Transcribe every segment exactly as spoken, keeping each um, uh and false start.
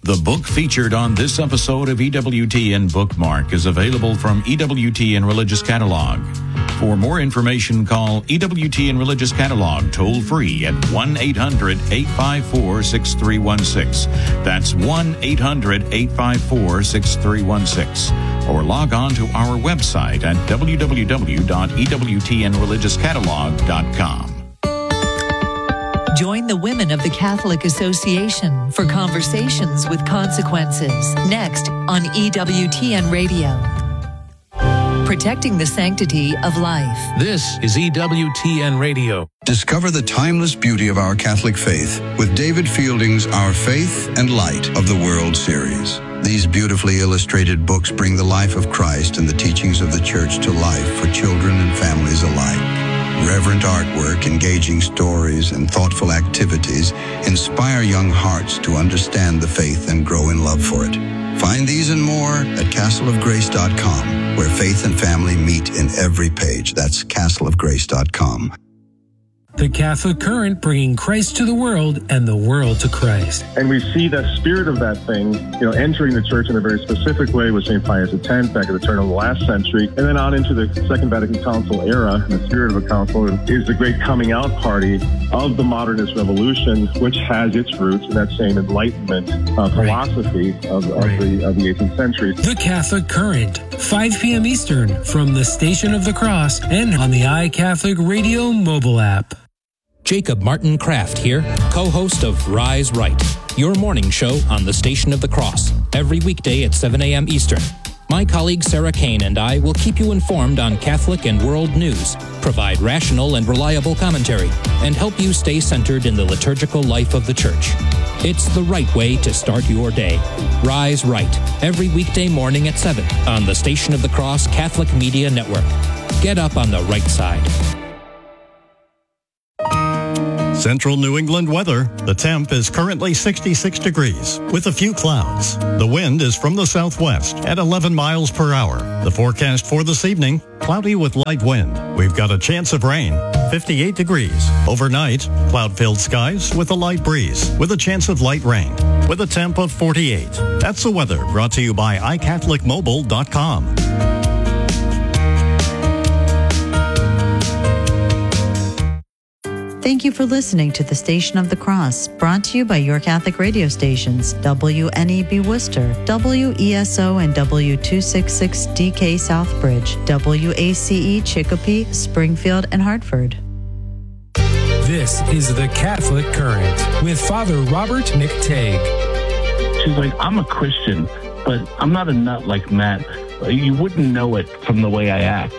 The book featured on this episode of E W T N Bookmark is available from E W T N Religious Catalog. For more information, call E W T N Religious Catalog toll-free at one eight hundred eight five four six three one six. That's one eight hundred eight five four six three one six. Or log on to our website at w w w dot e w t n religious catalog dot com. Join the Women of the Catholic Association for Conversations with Consequences, next on E W T N Radio. Protecting the sanctity of life. This is E W T N Radio. Discover the timeless beauty of our Catholic faith with David Fielding's Our Faith and Light of the World series. These beautifully illustrated books bring the life of Christ and the teachings of the Church to life for children and families alike. Reverent artwork, engaging stories, and thoughtful activities inspire young hearts to understand the faith and grow in love for it. Find these and more at castle of grace dot com, where faith and family meet in every page. That's castle of grace dot com. The Catholic Current, bringing Christ to the world and the world to Christ. And we see the spirit of that thing, you know, entering the church in a very specific way with Saint Pius X back at the turn of the last century, and then on into the Second Vatican Council era. And the spirit of the council is the great coming out party of the modernist revolution, which has its roots in that same Enlightenment uh, philosophy right. of, of, right. the, of the eighteenth century. The Catholic Current, five p.m. Eastern, from the Station of the Cross and on the iCatholic Radio mobile app. Jacob Martin Kraft here, co-host of Rise Right, your morning show on the Station of the Cross, every weekday at seven a.m. Eastern. My colleague Sarah Kane and I will keep you informed on Catholic and world news, provide rational and reliable commentary, and help you stay centered in the liturgical life of the Church. It's the right way to start your day. Rise Right, every weekday morning at seven on the Station of the Cross Catholic Media Network. Get up on the right side. Central New England weather. The temp is currently sixty-six degrees with a few clouds. The wind is from the southwest at eleven miles per hour. The forecast for this evening, cloudy with light wind. We've got a chance of rain, fifty-eight degrees. Overnight, cloud-filled skies with a light breeze with a chance of light rain with a temp of forty-eight. That's the weather brought to you by i catholic mobile dot com. Thank you for listening to the Station of the Cross, brought to you by your Catholic radio stations, W N E B Worcester, W E S O and W two sixty-six D K Southbridge, W A C E Chicopee, Springfield, and Hartford. This is the Catholic Current with Father Robert McTague. She's like, I'm a Christian, but I'm not a nut like Matt. You wouldn't know it from the way I act.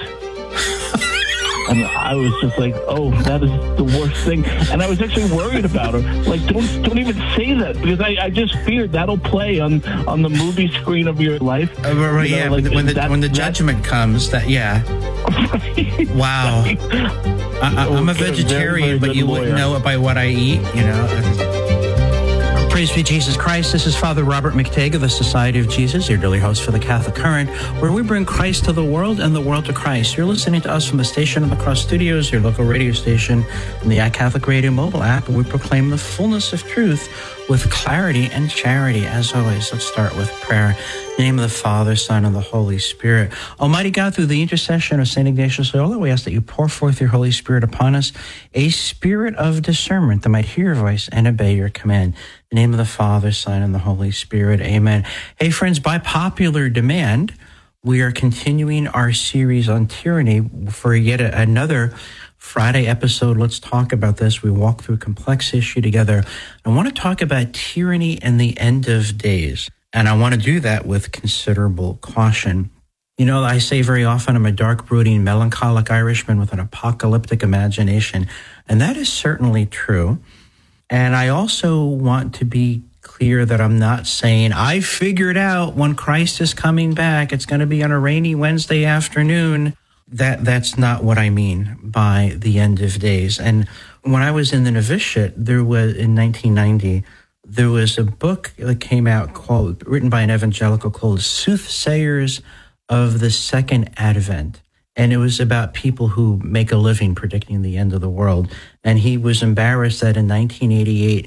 And I was just like, oh, that is the worst thing. And I was actually worried about her. Like, don't don't even say that, because I, I just feared that'll play on, on the movie screen of your life. Uh, right, you know, yeah, like, when, the, that, when the judgment that, comes, that yeah. Right, wow. Right. I, I'm a vegetarian, but you lawyer. Wouldn't know it by what I eat, you know. Praise be Jesus Christ. This is Father Robert McTague of the Society of Jesus, your daily host for the Catholic Current, where we bring Christ to the world and the world to Christ. You're listening to us from the Station of the Cross Studios, your local radio station, and the iCatholic Radio mobile app, and we proclaim the fullness of truth with clarity and charity. As always, let's start with prayer. In the name of the Father, Son, and the Holy Spirit. Almighty God, through the intercession of Saint Ignatius Loyola, we ask that you pour forth your Holy Spirit upon us, a spirit of discernment that might hear your voice and obey your command. In the name of the Father, Son, and the Holy Spirit. Amen. Hey, friends, by popular demand, we are continuing our series on tyranny for yet another Friday episode. Let's talk about this. We walk through a complex issue together. I want to talk about tyranny and the end of days. And I want to do that with considerable caution. You know, I say very often I'm a dark, brooding, melancholic Irishman with an apocalyptic imagination. And that is certainly true. And I also want to be clear that I'm not saying, I figured out when Christ is coming back, it's going to be on a rainy Wednesday afternoon. That that's not what I mean by the end of days. And when I was in the novitiate, there was, in nineteen ninety, there was a book that came out called, written by an evangelical called Soothsayers of the Second Advent. And it was about people who make a living predicting the end of the world. And he was embarrassed that in nineteen eighty-eight,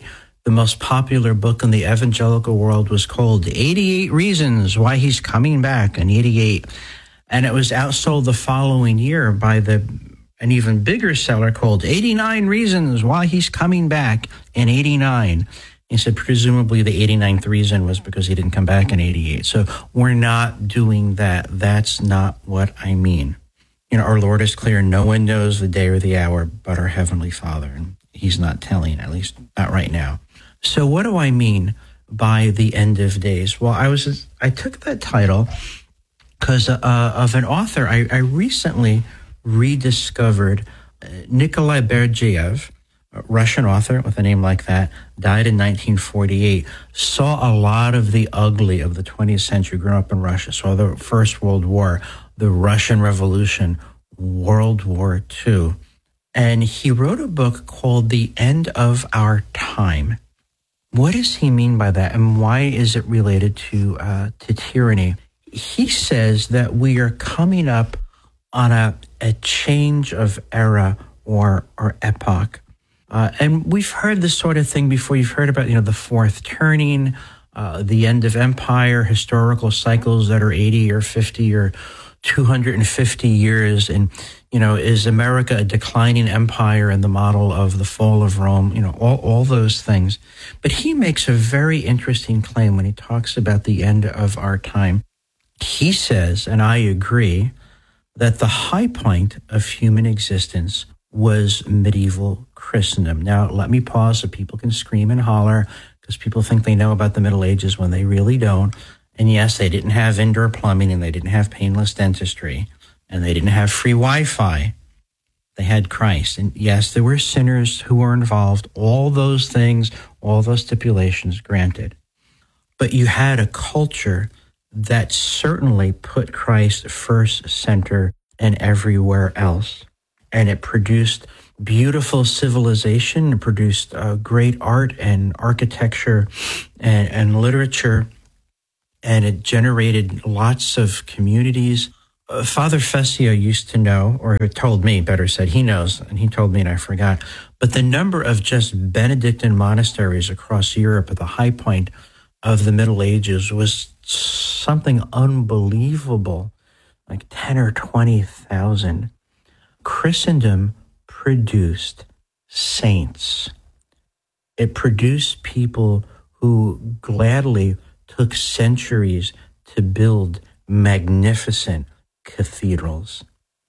the most popular book in the evangelical world was called eighty-eight Reasons Why He's Coming Back in eighty-eight. And it was outsold the following year by the an even bigger seller called eighty-nine Reasons Why He's Coming Back in eighty-nine. He said presumably the eighty-ninth reason was because he didn't come back in eighty-eight. So we're not doing that. That's not what I mean. You know, our Lord is clear. No one knows the day or the hour but our Heavenly Father. And he's not telling, at least not right now. So what do I mean by the end of days? Well, I was I took that title because uh, of an author I, I recently rediscovered, uh, Nikolai Berdyaev, a Russian author with a name like that, died in nineteen forty-eight, saw a lot of the ugly of the twentieth century, grew up in Russia, saw the First World War, the Russian Revolution, World War Two. And he wrote a book called The End of Our Time. What does he mean by that, and why is it related to uh, to tyranny? He says that we are coming up on a, a change of era or or epoch. Uh, and we've heard this sort of thing before. You've heard about, you know, the fourth turning, uh, the end of empire, historical cycles that are eighty or fifty or two hundred fifty years. And, you know, is America a declining empire in the model of the fall of Rome? You know, all, all those things. But he makes a very interesting claim when he talks about the end of our time. He says, and I agree, that the high point of human existence was medieval Christendom. Now, let me pause so people can scream and holler, because people think they know about the Middle Ages when they really don't. And yes, they didn't have indoor plumbing, and they didn't have painless dentistry, and they didn't have free Wi-Fi. They had Christ. And yes, there were sinners who were involved. All those things, all those stipulations granted. But you had a culture that certainly put Christ first center and everywhere else. And it produced beautiful civilization, it produced uh, great art and architecture and, and literature, and it generated lots of communities. Uh, Father Fessio used to know, or told me, better said, he knows, and he told me and I forgot, but the number of just Benedictine monasteries across Europe at the high point of the Middle Ages was something unbelievable, like ten or twenty thousand. Christendom produced saints. It produced people who gladly took centuries to build magnificent cathedrals.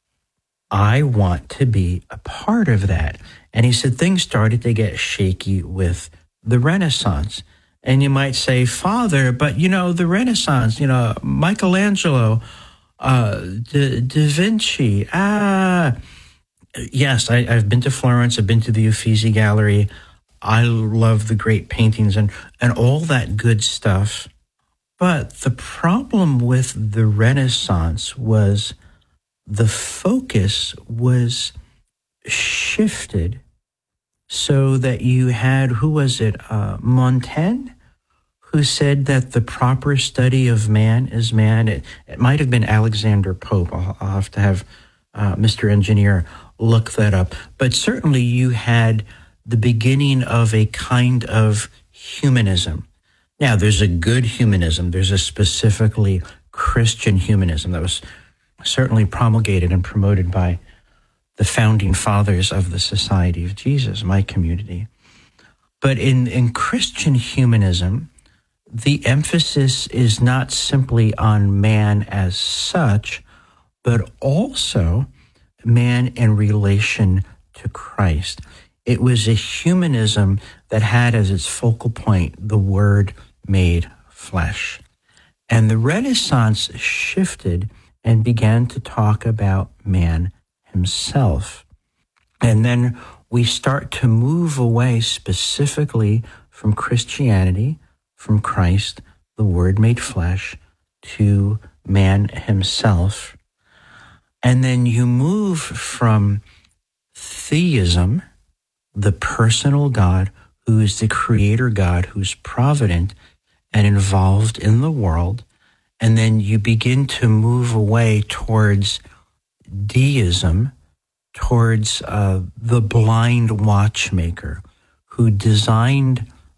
I want to be a part of that. And he said things started to get shaky with the Renaissance. And you might say, Father, but, you know, the Renaissance, you know, Michelangelo, uh, Da, da Vinci, ah, yes, I, I've been to Florence, I've been to the Uffizi Gallery. I love the great paintings and, and all that good stuff. But the problem with the Renaissance was the focus was shifted so that you had, who was it, uh, Montaigne, who said that the proper study of man is man. It, it might have been Alexander Pope. I'll, I'll have to have uh, Mister Engineer look that up. But certainly you had the beginning of a kind of humanism. Now, there's a good humanism. There's a specifically Christian humanism that was certainly promulgated and promoted by the founding fathers of the Society of Jesus, my community. But in, in Christian humanism, the emphasis is not simply on man as such, but also man in relation to Christ. It was a humanism that had as its focal point the Word made flesh. And the Renaissance shifted and began to talk about man himself. And then we start to move away specifically from Christianity, from Christ, the Word made flesh, to man himself. And then you move from theism, the personal God, who is the creator God, who's provident and involved in the world, and then you begin to move away towards deism, towards uh, the blind watchmaker who designed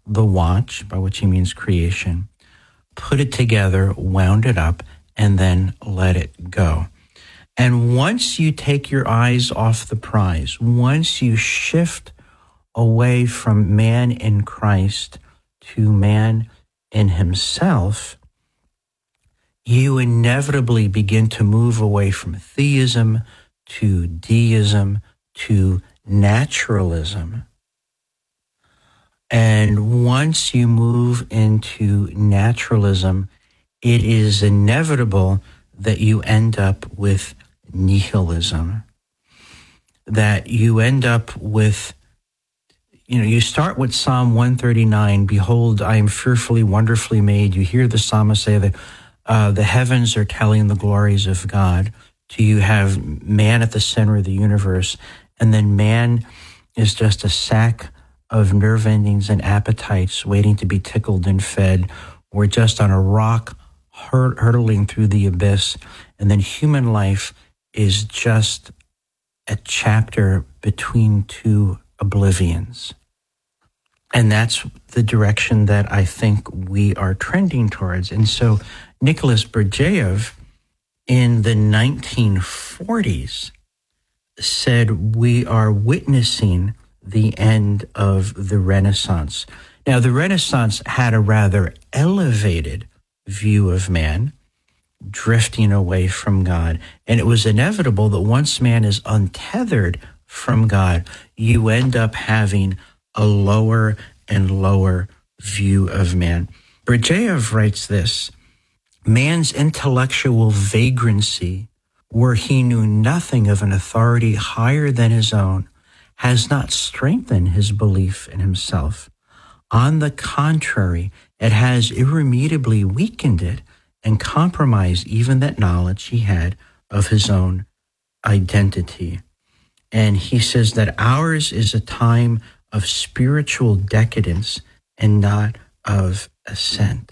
the watch, by which he means creation, put it together, wound it up, and then let it go. And once you take your eyes off the prize, once you shift away from man in Christ to man in himself, you inevitably begin to move away from theism to deism to naturalism. And once you move into naturalism, it is inevitable that you end up with nihilism, that you end up with, you know, you start with Psalm one thirty-nine, behold, I am fearfully, wonderfully made. You hear the psalmist say that uh, the heavens are telling the glories of God. So you have man at the center of the universe, and then man is just a sack of nerve endings and appetites waiting to be tickled and fed. We're just on a rock hur- hurtling through the abyss, and then human life is just a chapter between two oblivions. And that's the direction that I think we are trending towards. And so Nicholas Berdyaev in the nineteen forties said we are witnessing the end of the Renaissance. Now, the Renaissance had a rather elevated view of man, drifting away from God. And it was inevitable that once man is untethered from God, you end up having a lower and lower view of man. Berdyaev writes this: man's intellectual vagrancy, where he knew nothing of an authority higher than his own, has not strengthened his belief in himself. On the contrary, it has irremediably weakened it and compromised even that knowledge he had of his own identity. And he says that ours is a time of spiritual decadence and not of ascent.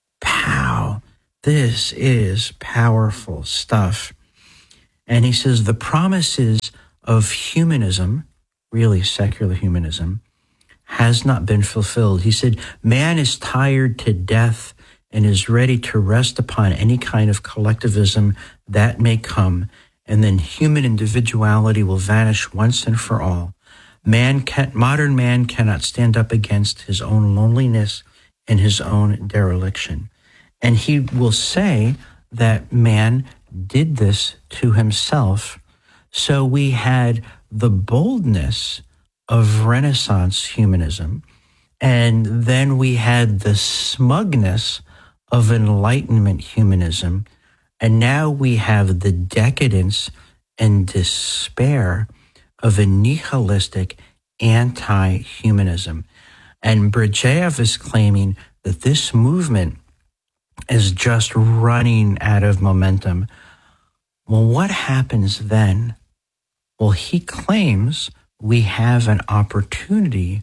Pow! This is powerful stuff. And he says the promises of humanism, really secular humanism, has not been fulfilled. He said, man is tired to death and is ready to rest upon any kind of collectivism that may come, and then human individuality will vanish once and for all. Man can, modern man cannot stand up against his own loneliness and his own dereliction. And he will say that man did this to himself. So we had the boldness of Renaissance humanism, and then we had the smugness of Enlightenment humanism, and now we have the decadence and despair of a nihilistic anti-humanism. And Berdyaev is claiming that this movement is just running out of momentum. Well, what happens then? Well, he claims we have an opportunity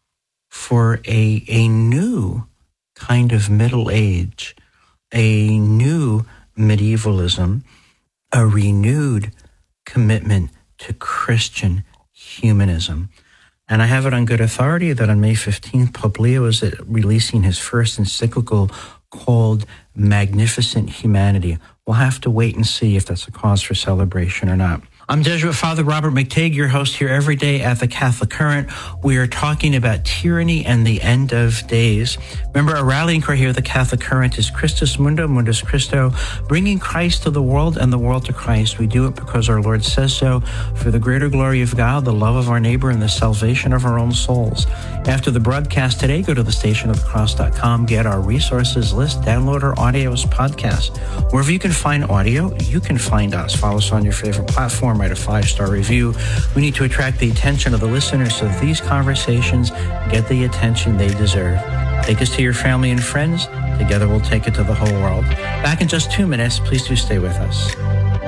for a, a new kind of Middle Age, a new medievalism, a renewed commitment to Christian humanism. And I have it on good authority that on May fifteenth, Pope Leo is releasing his first encyclical called Magnificent Humanity. We'll have to wait and see if that's a cause for celebration or not. I'm Jesuit Father Robert McTague, your host here every day at the Catholic Current. We are talking about tyranny and the end of days. Remember, our rallying cry here at the Catholic Current is Christus Mundo, Mundus Christo, bringing Christ to the world and the world to Christ. We do it because our Lord says so, for the greater glory of God, the love of our neighbor, and the salvation of our own souls. After the broadcast today, go to the station of the cross dot com, get our resources list, download our audios podcast. Wherever you can find audio, you can find us. Follow us on your favorite platform. Write a five-star review. We need to attract the attention of the listeners so that these conversations get the attention they deserve. Take us to your family and friends. Together we'll take it to the whole world. Back in just two minutes. Please do stay with us.